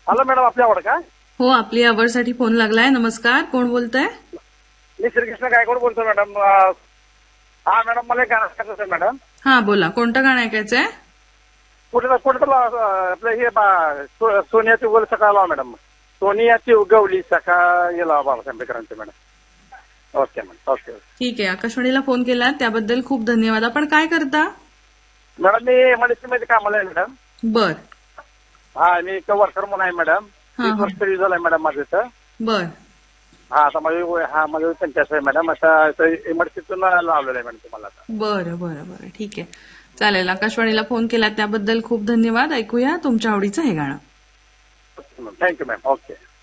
Hello madam, आपली आवड का? हो, आपली आवडसाठी फोन लागलाय. नमस्कार, कोण बोलतंय? मी श्रीकृष्ण गायकवाड बोलतो मॅडम. हा मॅडम, मला एक गाणं ऐकायचं होतं मॅडम. हा, बोला, कोणतं गाणं ऐकायचंय? कुठं आपलं हे सोनियाची उगवली सकाळ लावा मॅडम. सोनियाची उगवली सकाळ लावा बाबासाहेब आंबेडकरांचे मॅडम. Okay madam, okay. ठीक आहे, आकाशवाणीला फोन केला त्याबद्दल खूप धन्यवाद. आपण काय करता? मॅडम, मी एमआयडीसीमध्ये कामाला आहे मॅडम. बर. हा, मी वर्कर म्हणून आहे मॅडम. 30 वर्ष सर्व्हिस झालाय मॅडम माझं इथं. बर. हा, आता माझं 85 आहे मॅडम. आता एमआयडीसीतून लावलेलं आहे मॅडम तुम्हाला आता. बरं बरं बरं, ठीक आहे, चालेल. आकाशवाणीला फोन केला त्याबद्दल खूप धन्यवाद. ऐकूया तुमच्या आवडीचं हे गाणं. Thank you ma'am. ओके.